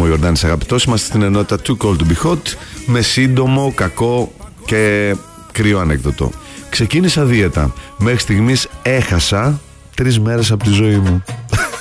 είμαι ο Ιορδάνης Αγαπητός. Είμαστε στην ενότητα Too Cold to Be Hot με σύντομο, κακό και κρύο ανέκδοτο. Ξεκίνησα δίαιτα. Μέχρι στιγμής έχασα 3 μέρες από τη ζωή μου.